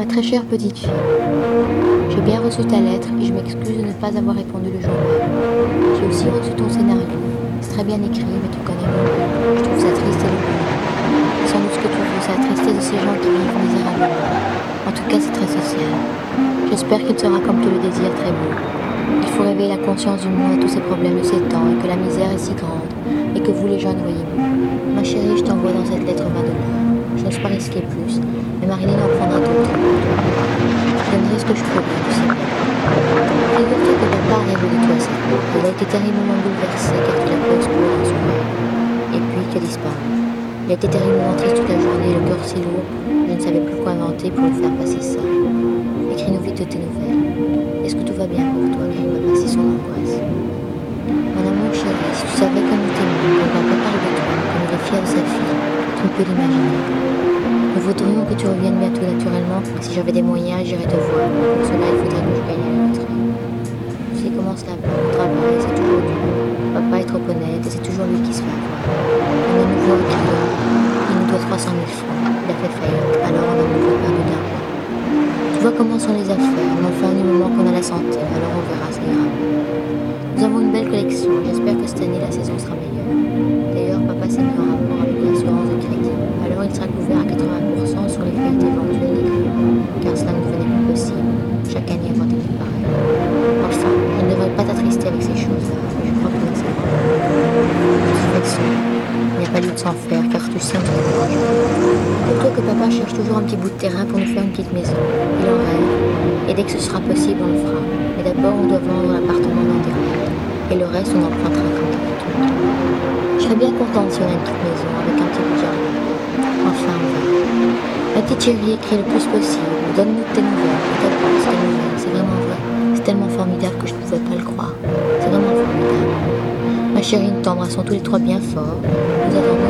Ma très chère petite fille, j'ai bien reçu ta lettre et je m'excuse de ne pas avoir répondu le jour même. J'ai aussi reçu ton scénario. C'est très bien écrit, mais tu connais mon goût. Je trouve ça triste et lourd. C'est sans doute ce que tu veux, c'est la tristesse de ces gens qui vivent misérablement. En tout cas, c'est très social. J'espère qu'il sera comme tu le désires très beau. Il faut réveiller la conscience du monde à tous ces problèmes de ces temps et que la misère est si grande et que vous les jeunes voyez-vous. Ma chérie, je t'envoie dans cette lettre 20 $. Je n'ose pas risquer plus, mais Marilyn en prendra d'autres pour toi. Je donnerai ce que je pourrai, tu sais bien. Figure-toi que papa a rêvé de toi cette nuit. Il a été terriblement bouleversé car tu l'as fait exploser dans son rêve. Et puis tu as disparu. Il a été terriblement triste toute la journée, le cœur si lourd, je ne savais plus quoi inventer pour lui faire passer ça. Écris-nous vite de tes nouvelles. Est-ce que tout va bien pour toi, car il m'a passé son angoisse. Mon amour chéri, si tu savais comme il t'aime, comme papa parle de toi, comme il est fier de sa fille, tu ne peux l'imaginer. Nous voudrions que tu reviennes bientôt naturellement, et si j'avais des moyens, j'irais te voir. Pour cela, il faudrait que je gagne la loterie. Tu sais comment cela va, au travail, c'est toujours dur. Papa est trop honnête et c'est toujours lui qui se fait avoir. On a un nouveau client, il nous doit 300 000 francs. Il a fait faillite, alors on a nouveau perdu d'argent. Tu vois comment sont les affaires, mais enfin du moment qu'on a la santé, alors on verra, ça ira. Nous avons une belle collection, j'espère que cette année la saison sera meilleure. D'ailleurs, papa s'est mis en rapport avec l'assurance de crédit, alors il sera couvert à 80% sur les faillites éventuelles des clients, car cela ne devenait plus possible, chaque année avoir des trucs pareils. Enfin, je ne devrais pas t'attrister avec ces choses-là, mais je crois que c'est vrai. De toute façon, il n'y a pas lieu de s'en faire, car tu sais, on est proche. Dis-toi que papa cherche toujours un petit bout de terrain pour nous faire une petite maison. Il en rêve, et dès que ce sera possible, on le fera. Mais d'abord, on doit vendre l'appartement dans des rêves, et le reste, on empruntera quand il faut tout. Je serais bien contente si on a une petite maison, avec un petit bout de jardin. Enfin, on verra. Ma petite chérie, écris le plus possible, donne-nous de tes nouvelles, tes nouvelles, c'est vraiment vrai. C'est tellement formidable que je ne pouvais pas le croire. C'est vraiment formidable. Ma chérie, nous t'embrassons tous les trois bien fort. Nous attendons